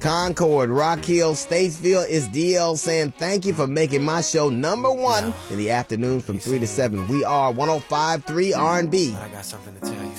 Concord, Rock Hill, Statesville. It's DL saying thank you for making my show number one in the afternoon from 3 to 7. We are 105.3 R&B. I got something to tell you.